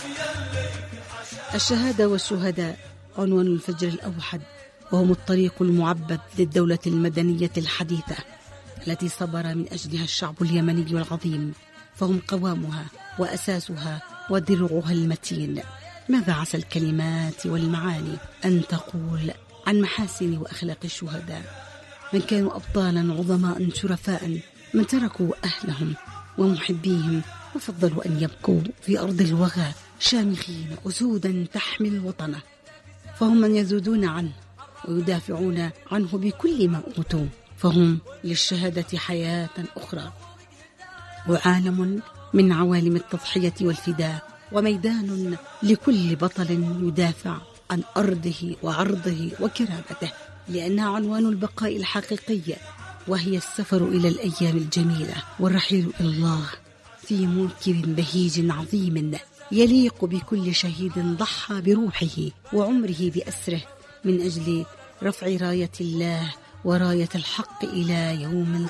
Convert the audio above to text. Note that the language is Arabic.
الشهادة والشهداء عنوان الفجر الأوحد، وهم الطريق المعبد للدولة المدنية الحديثة التي صبر من أجلها الشعب اليمني العظيم، فهم قوامها وأساسها ودرعها المتين. ماذا عسى الكلمات والمعاني أن تقول عن محاسن وأخلاق الشهداء، من كانوا أبطالا عظماء شرفاء، من تركوا أهلهم ومحبيهم وفضلوا أن يبقوا في أرض الوغى شامخين أسودا تحمل وطنه، فهم من يزودون عنه ويدافعون عنه بكل ما أوتوا، فهم للشهادة حياة أخرى وعالم من عوالم التضحية والفداء، وميدان لكل بطل يدافع عن أرضه وعرضه وكرامته، لأنها عنوان البقاء الحقيقي، وهي السفر إلى الأيام الجميلة والرحيل إلى الله في منكر بهيج عظيم يليق بكل شهيد ضحى بروحه وعمره بأسره من أجل رفع راية الله وراية الحق إلى يوم